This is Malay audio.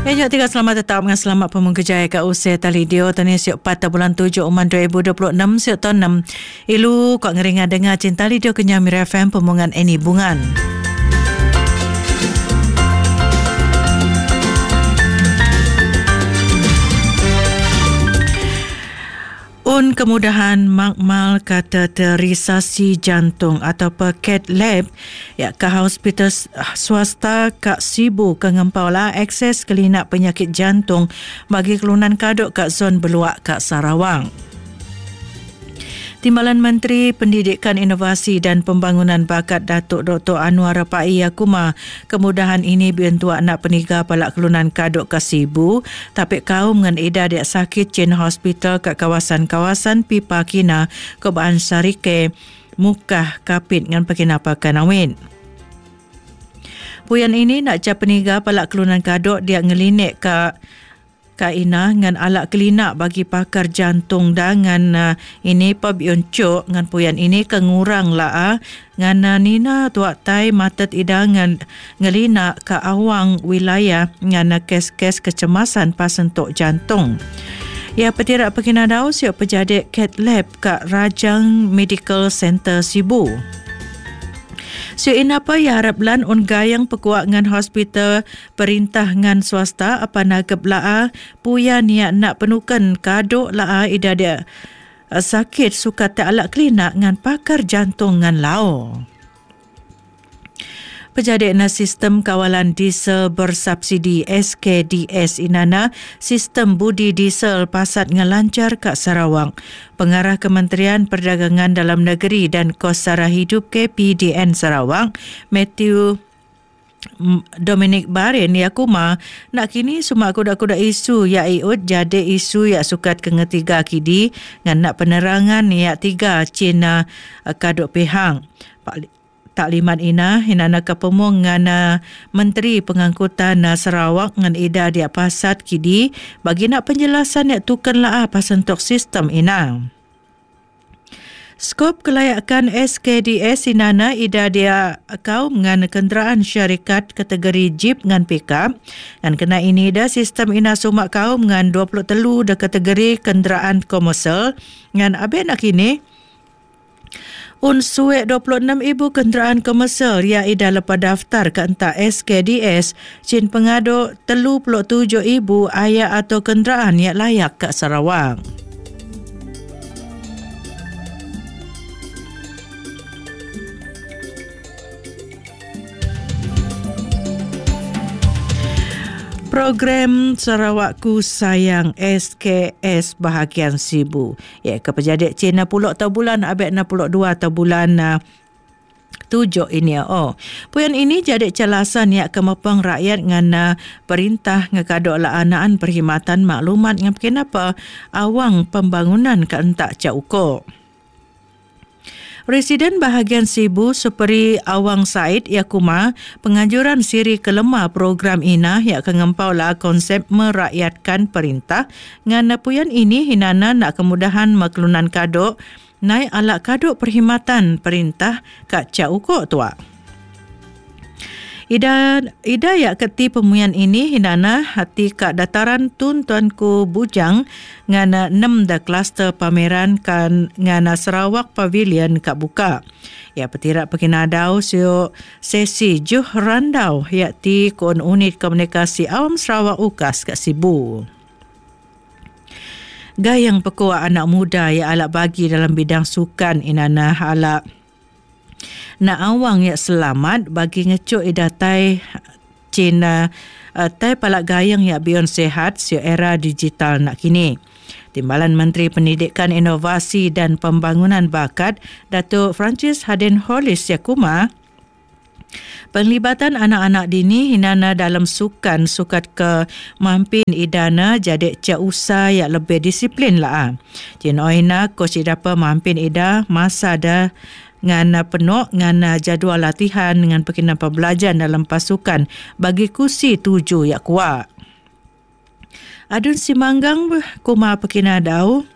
Ya, tiga selamat tetap dengan selamat pemungkejaya kat usia talidio tani siok 4 bulan 7 Oman 2026 siok tahun 6 ilu kok ngeringa dengar cinta lidio kenyamir FM pemungan Eni Bungan. Kemudahan makmal kateterisasi jantung atau CAT lab ya ke hospital swasta Kak Sibu ke Ngempaulah akses klinik penyakit jantung bagi kelunan kaduk kat zon Beluak kat Sarawak. Timbalan Menteri Pendidikan Inovasi dan Pembangunan Bakat Datuk Dr. Anwar Rapai Yakuma kemudahan ini bientuak nak peniga palak kelunan kaduk Kasibu tapi kaum dengan ida dia sakit cin hospital kat kawasan-kawasan Pipa Kina Kebaan Sarike Mukah Kapit dengan Pekinapa Kanawin. Puyan ini nak cap peniga palak kelunan kaduk dia ngelinik ke Kaina dengan alat klinik bagi pakar jantung dengan ini pabion cok dengan puyan ini kengurang lah dengan nina tuak tai matet ida dengan ngelina ke awang wilayah dengan kes-kes kecemasan pasentuk jantung. Ya petirak pekinadau siap pejadik CAT lab kat Rajang Medical Center Sibu. Apa ya haraplan gayang pekuat ngan hospital perintah ngan swasta apa nagep laa puya niat nak penukan kaduk laa ida dia sakit suka tak alat klinik ngan pakar jantung ngan lao. Pejadik na sistem kawalan diesel bersubsidi SKDS inana sistem budi diesel pasat ngelancar kat Sarawak. Pengarah Kementerian Perdagangan Dalam Negeri dan Kos Sara Hidup KPDN Sarawak, Matthew Dominic Barin Yakuma nak kini semua kuda-kuda isu ya iut jadi isu ya sukat kengetiga kidi ngan nak penerangan ya tiga Cina kaduk pihang. Taklimat ina hinana kapemung ngana Menteri Pengangkutan Sarawak ngan ida dia pasat kidi bagi nak penjelasan yak tukan lah pasentok sistem ina. Skop kelayakan SKDS inana ida dia kaum ngan kenderaan syarikat kategori jeep ngan pickup dan kena ini ida sistem ina sumak kaum ngan 23 dah kategori kenderaan komersial ngan abe nak kini suek 26,000 kenderaan komersial yang ida lepas daftar ke entah SKDS cin pengaduk 37,000 ayat atau kenderaan yang layak ke Sarawak. Program Sarawakku Sayang SKS bahagian Sibu. Ya, kepejadik Cina pulak atau bulan abek 62 atau bulan 7 ini. Puyan ini jadi calasan ya kemapang rakyat dengan perintah ngekadok la anaan perkhidmatan maklumat ngap kenapa awang pembangunan ke entak cauko. Residen bahagian Sibu Superi Awang Said Yakuma penganjuran siri kelemah program ina yang kengempaulah konsep merakyatkan perintah ngana puyan ini hinana nak kemudahan maklunan kaduk naik alat kaduk perkhidmatan perintah kat cauko tua. Ida ya keti pemuyan ini hinana hati kat dataran Tun Tuanku Bujang ngana 6 da kluster pameran kan ngana Sarawak Pavilion kat buka. Ya petirak pekinadau sio sesi juh randau ya ti kon unit komunikasi awam Sarawak UKAS kat Sibu. Gayang pekuat anak muda ya alak bagi dalam bidang sukan inana alak nak awang ya selamat bagi ngecuk idatai Cina tai palak gayang ya bion sehat si era digital nak kini. Timbalan Menteri Pendidikan Inovasi dan Pembangunan Bakat Datuk Francis Hadin Hollis Yakuma penglibatan anak-anak dini hinana dalam sukan sukat ke mampin idana jadi cak usaha yang lebih disiplin lah. Cina oina coach idapa mampin ida masa dah dengan penuh dengan jadual latihan dengan pekinan pembelajaran dalam pasukan bagi kursi 7 yang kuat. Adun Simanggang kuma pekinadau